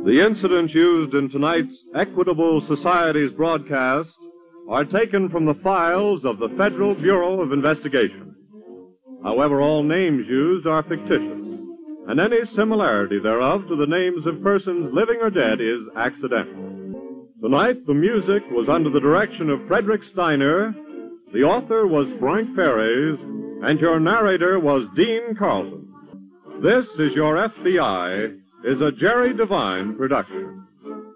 The incidents used in tonight's Equitable Society's broadcast are taken from the files of the Federal Bureau of Investigation. However, all names used are fictitious, and any similarity thereof to the names of persons living or dead is accidental. Tonight, the music was under the direction of Frederick Steiner, the author was Frank Ferries, and your narrator was Dean Carlton. This is Your FBI is a Jerry Devine production.